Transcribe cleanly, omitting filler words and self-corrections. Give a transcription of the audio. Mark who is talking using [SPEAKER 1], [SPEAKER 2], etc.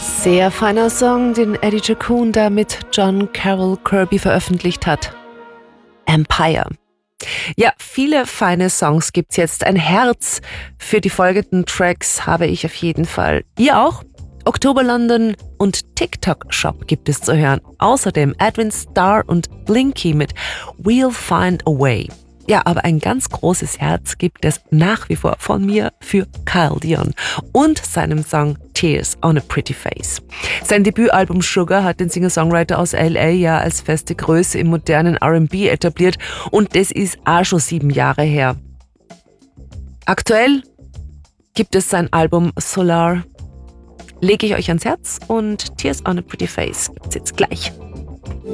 [SPEAKER 1] Sehr feiner Song, den Eddie Jacunda mit John Carroll Kirby veröffentlicht hat. Empire. Ja, viele feine Songs gibt's jetzt. Ein Herz für die folgenden Tracks habe ich auf jeden Fall. Ihr auch? Oktober London und TikTok Shop gibt es zu hören. Außerdem Edwin Starr und Blinky mit We'll Find a Way. Ja, aber ein ganz großes Herz gibt es nach wie vor von mir für Kyle Dion und seinem Song Tears on a Pretty Face. Sein Debütalbum Sugar hat den Singer-Songwriter aus L.A. ja als feste Größe im modernen R&B etabliert und das ist auch schon 7 Jahre her. Aktuell gibt es sein Album Solar. Lege ich euch ans Herz und Tears on a Pretty Face gibt's jetzt gleich.